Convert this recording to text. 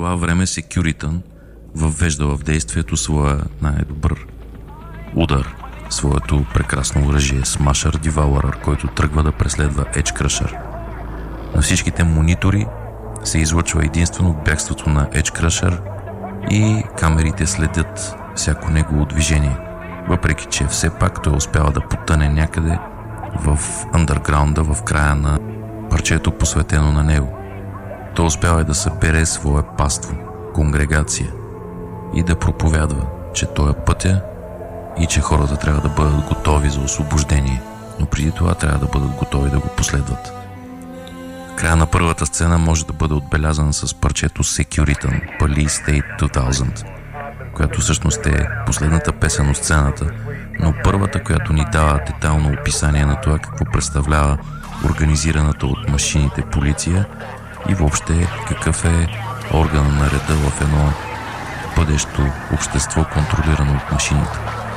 това време Securitan въвежда в действието своя най-добър удар, своето прекрасно оръжие Smasher Devourer, който тръгва да преследва Edge Crusher. На всичките монитори се излъчва единствено бягството на Edge Crusher и камерите следят всяко негово движение, въпреки че все пак той успява да потъне някъде в андерграунда в края на парчето, посветено на него. Той успява да събере свое паство, конгрегация и да проповядва, че той е пътя и че хората трябва да бъдат готови за освобождение, но преди това трябва да бъдат готови да го последват. Края на първата сцена може да бъде отбелязан с парчето Securitan, Police State 2000, която всъщност е последната песен от сцената, но първата, която ни дава детайлно описание на това какво представлява организираната от машините полиция и въобще какъв е органът на реда в едно бъдещо общество, контролирано от машините.